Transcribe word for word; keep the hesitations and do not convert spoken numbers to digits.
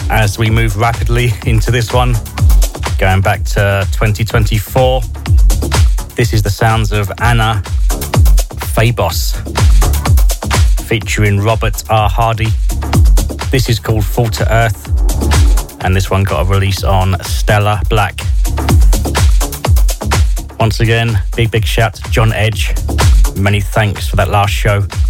as we move rapidly into this one, going back to twenty twenty-four. This is the sounds of Anna Fabos featuring Robert R. Hardy. This is called Fall to Earth, and this one got a release on Stella Black. Once again, big, big shout to John Edge. Many thanks for that last show.